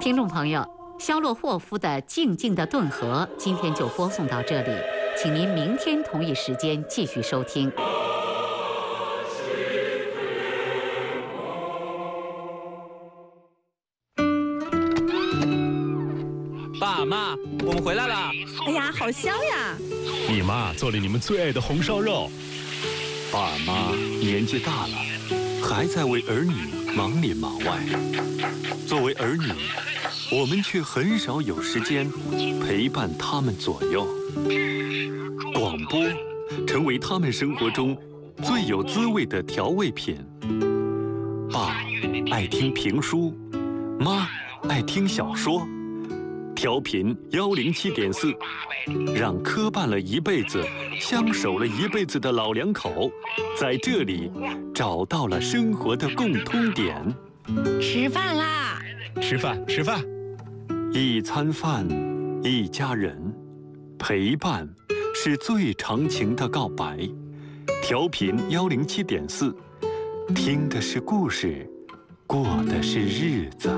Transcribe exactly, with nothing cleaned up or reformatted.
听众朋友，肖洛霍夫的《静静的顿河》今天就播送到这里，请您明天同一时间继续收听。 爸妈，我们回来了！ 哎呀，好香呀！ 你妈做了你们最爱的红烧肉。 爸妈年纪大了，还在为儿女忙里忙外。作为儿女，我们却很少有时间陪伴他们左右。广播成为他们生活中最有滋味的调味品。爸爱听评书，妈爱听小说。调频幺零七点四，让磕绊了一辈子、相守了一辈子的老两口，在这里找到了生活的共通点。 吃饭啦！ 吃饭，吃饭。 一餐饭，一家人，陪伴是最长情的告白。调频幺零七点四，听的是故事，过的是日子。